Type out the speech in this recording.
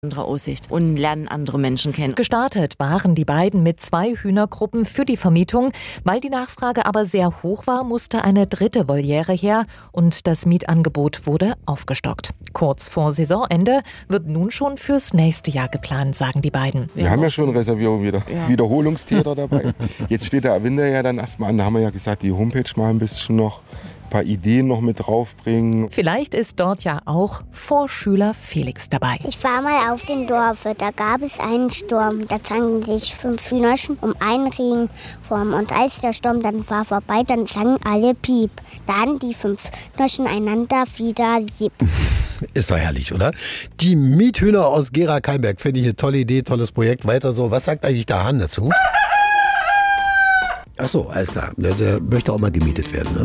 andere Aussicht und lernen andere Menschen kennen. Gestartet waren die beiden mit 2 Hühnergruppen für die Vermietung. Weil die Nachfrage aber sehr hoch war, musste eine 3. Voliere her und das Mietangebot wurde aufgestockt. Kurz vor Saisonende wird nun schon fürs nächste Jahr geplant, sagen die beiden. Wir haben ja schon Reservierungen wieder. Ja. Wiederholungstäter dabei. Jetzt steht der Winter ja dann erstmal an. Da haben wir ja gesagt, die Homepage mal ein bisschen noch ein paar Ideen noch mit draufbringen. Vielleicht ist dort ja auch Vorschüler Felix dabei. Ich war mal auf dem Dorf, da gab es einen Sturm. Da zangen sich 5 Hühnerchen um einen Regenwurm. Und als der Sturm dann war vorbei, dann sangen alle Piep. Da hatten die 5 Hühnerchen einander wieder lieb. Ist doch herrlich, oder? Die Miethühner aus Gera-Keimberg, finde ich eine tolle Idee, tolles Projekt. Weiter so. Was sagt eigentlich der Hahn dazu? Ach so, alles klar. Der möchte auch mal gemietet werden, ne?